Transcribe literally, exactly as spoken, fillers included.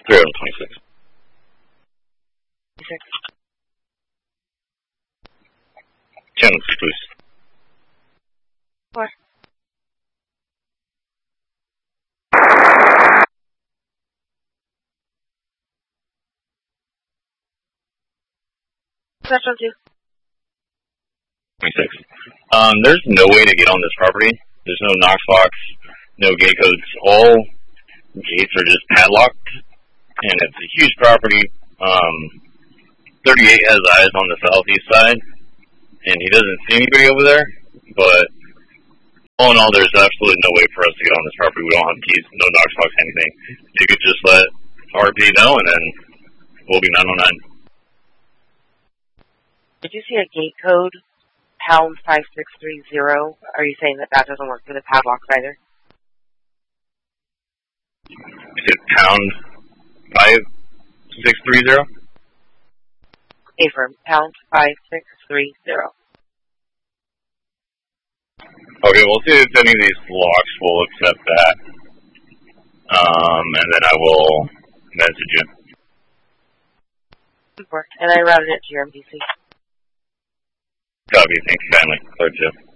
three hundred twenty-six. twenty-six. Channel six, please. Four. Section two. twenty-six. Um, there's no way to get on this property. There's no Knox box, no gate codes. All gates are just padlocked, and it's a huge property. Um, thirty-eight has eyes on the southeast side, and he doesn't see anybody over there, but all in all, there's absolutely no way for us to get on this property. We don't have keys, no Knox box, anything. You could just let R P know, and then we'll be nine oh nine. Did you see a gate code, pound five six three zero? Are you saying that that doesn't work for the padlocks either? Is it pound five six three zero? Affirm, pound five six three zero. Okay, we'll see if any of these locks will accept that. Um, and then I will message you. Good work. And I routed it to your M D C. Copy. Thanks, family. Clear, Jeff.